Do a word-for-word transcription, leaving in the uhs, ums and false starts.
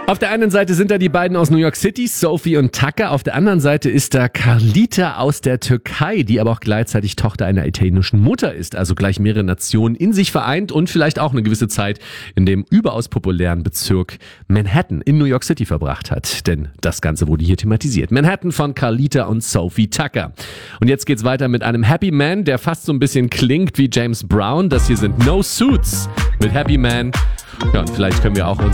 Auf der einen Seite sind da die beiden aus New York City, Sophie und Tucker. Auf der anderen Seite ist da Carlita aus der Türkei, die aber auch gleichzeitig Tochter einer italienischen Mutter ist. Also gleich mehrere Nationen in sich vereint und vielleicht auch eine gewisse Zeit in dem überaus populären Bezirk Manhattan in New York City verbracht hat. Denn das Ganze wurde hier thematisiert. Manhattan von Carlita und Sophie Tucker. Und jetzt geht's weiter mit einem Happy Man, der fast so ein bisschen klingt wie James Brown. Das hier sind No Suits mit Happy Man. Ja, und vielleicht können wir auch uns